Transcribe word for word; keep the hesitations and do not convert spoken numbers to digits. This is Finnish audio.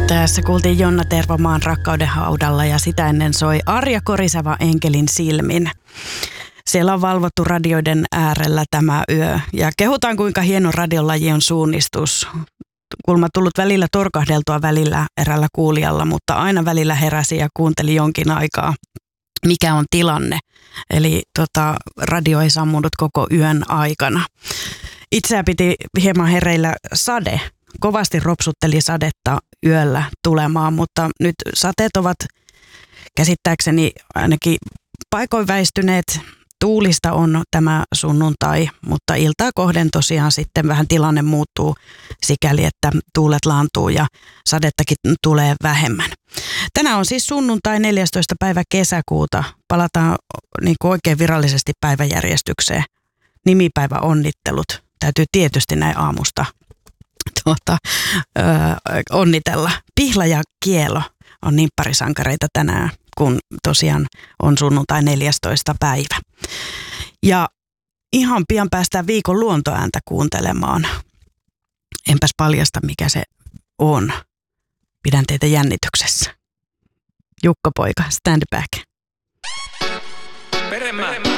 Tässä kuultiin Jonna Tervomaan Rakkauden haudalla ja sitä ennen soi Arja Koriseva Enkelin silmin. Siellä on valvottu radioiden äärellä tämä yö ja kehutaan kuinka hieno radiolaji on suunnistus. Kulma tullut välillä torkahdeltua välillä erällä kuulijalla, mutta aina välillä heräsi ja kuunteli jonkin aikaa, mikä on tilanne. Eli tota, radio ei sammunut koko yön aikana. Itseä piti hieman hereillä sade. Kovasti ropsutteli sadetta yöllä tulemaan, mutta nyt sateet ovat käsittääkseni ainakin paikoin väistyneet. Tuulista on tämä sunnuntai, mutta iltaa kohden tosiaan sitten vähän tilanne muuttuu sikäli, että tuulet laantuu ja sadettakin tulee vähemmän. Tänään on siis sunnuntai neljästoista päivä kesäkuuta. Palataan niin kuin oikein virallisesti päiväjärjestykseen. Nimipäivä onnittelut. Täytyy tietysti näin aamusta tuota, ö, onnitella. Pihla ja Kielo on nimpparisankareita tänään, kun tosiaan on sunnuntai neljästoista päivä. Ja ihan pian päästään viikon luontoääntä kuuntelemaan. Enpäs paljasta, mikä se on. Pidän teitä jännityksessä. Jukka-poika, stand back. Peremä.